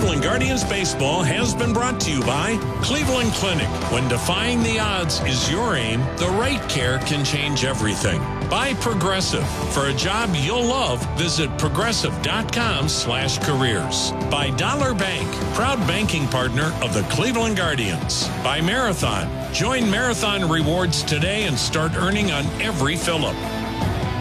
Cleveland Guardians Baseball has been brought to you by Cleveland Clinic. When defying the odds is your aim, the right care can change everything. By Progressive. For a job you'll love, visit progressive.com/careers. By Dollar Bank, proud banking partner of the Cleveland Guardians. By Marathon. Join Marathon Rewards today and start earning on every fill-up.